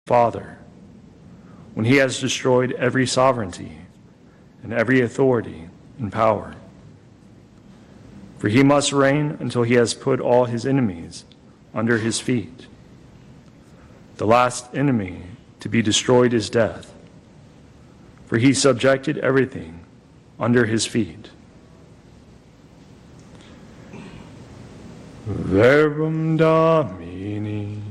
Father, when he has destroyed every sovereignty and every authority and power. For he must reign until he has put all his enemies under his feet. The last enemy to be destroyed is death, for he subjected everything under his feet. Verbum Domini.